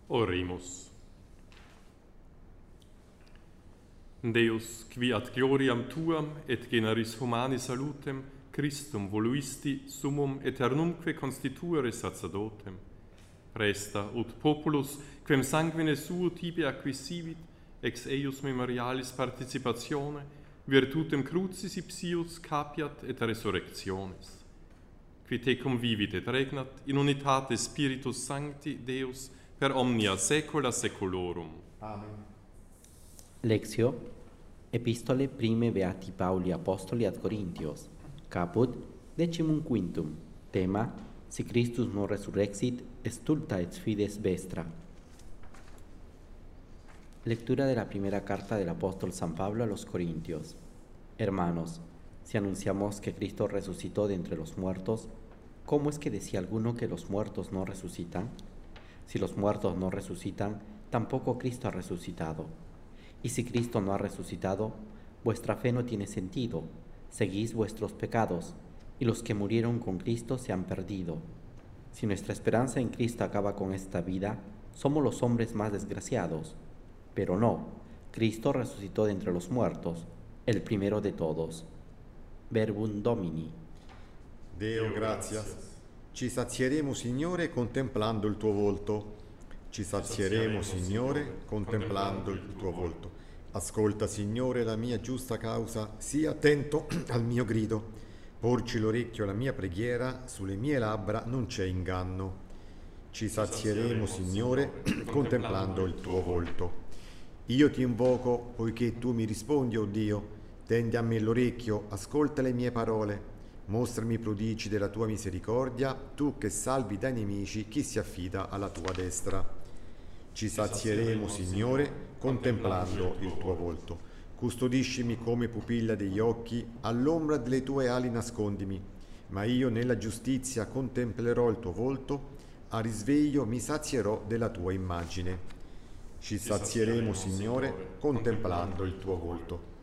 Oremus. Deus, qui ad gloriam tuam et generis humani salutem Christum voluisti summum eternumque constituere sacerdotem, presta ut populus quem sanguine suo tibi acquisivit ex eius memorialis participatione virtutem crucis ipsius capiat et resurrectionis, qui te convivit et regnat in unitate Spiritus Sancti Deus per omnia saecula saeculorum. Amen. Lectio Epistole prime Beati Pauli Apostoli ad Corintios, caput 15. Tema: Si Christus non resurrexit, stulta et fides vestra. Lectura de la primera carta del apóstol San Pablo a los Corintios. Hermanos, si anunciamos que Cristo resucitó de entre los muertos, ¿cómo es que decía alguno que los muertos no resucitan? Si los muertos no resucitan, tampoco Cristo ha resucitado. Y si Cristo no ha resucitado, vuestra fe no tiene sentido, seguís vuestros pecados, y los que murieron con Cristo se han perdido. Si nuestra esperanza en Cristo acaba con esta vida, somos los hombres más desgraciados. Pero no, Cristo resucitó de entre los muertos, el primero de todos. Verbum Domini. Deo gratias. Ci sazieremo, Signore, contemplando il tuo volto. Ci sazieremo, Signore, contemplando il tuo volto. Ascolta, Signore, la mia giusta causa, sii attento al mio grido. Porci l'orecchio alla mia preghiera, sulle mie labbra non c'è inganno. Ci sazieremo, Signore, contemplando il tuo volto. Io ti invoco, poiché tu mi rispondi, o Dio, tendi a me l'orecchio, ascolta le mie parole. Mostrami i prodigi della tua misericordia, tu che salvi dai nemici chi si affida alla tua destra. Ci sazieremo, Signore, contemplando il tuo volto. Custodiscimi come pupilla degli occhi, all'ombra delle tue ali nascondimi. Ma io nella giustizia contemplerò il tuo volto, a risveglio mi sazierò della tua immagine. Ci sazieremo, Signore, contemplando il tuo volto.